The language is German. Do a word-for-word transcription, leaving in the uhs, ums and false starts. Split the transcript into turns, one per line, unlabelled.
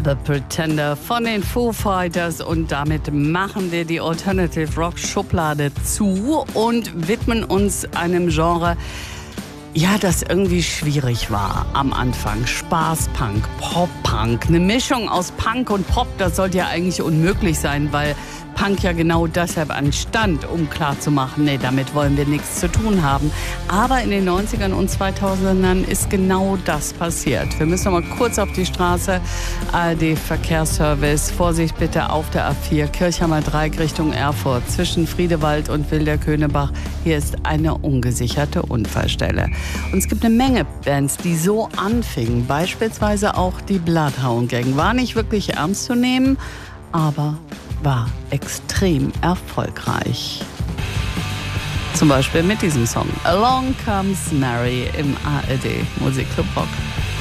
The Pretender von den Foo Fighters, und damit machen wir die Alternative Rock Schublade zu und widmen uns einem Genre, ja, das irgendwie schwierig war am Anfang. Spaßpunk, Pop-Punk, eine Mischung aus Punk und Pop, das sollte ja eigentlich unmöglich sein, weil Punk ja genau deshalb anstand, um klarzumachen, nee, damit wollen wir nichts zu tun haben. Aber in den neunzigern und zweitausendern ist genau das passiert. Wir müssen noch mal kurz auf die Straße. A R D Verkehrsservice. Vorsicht bitte auf der A vier, Kirchheimer Dreieck Richtung Erfurt, zwischen Friedewald und Wilderkönebach. Hier ist eine ungesicherte Unfallstelle. Und es gibt eine Menge Bands, die so anfingen. Beispielsweise auch die Bloodhound Gang. War nicht wirklich ernst zu nehmen, aber war extrem erfolgreich. Zum Beispiel mit diesem Song Along Comes Mary im A R D Musikclub Rock.